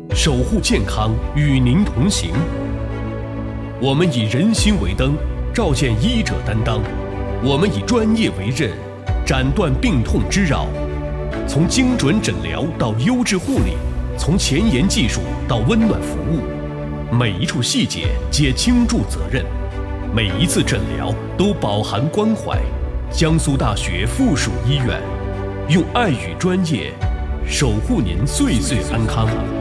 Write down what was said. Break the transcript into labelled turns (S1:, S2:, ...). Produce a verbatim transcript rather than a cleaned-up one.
S1: 守护健康，与您同行。我们以人心为灯，照见医者担当；我们以专业为刃，斩断病痛之扰。从精准诊疗到优质护理，从前沿技术到温暖服务，每一处细节皆倾注责任，每一次诊疗都饱含关怀。江苏大学附属医院，用爱与专业守护您岁岁安康。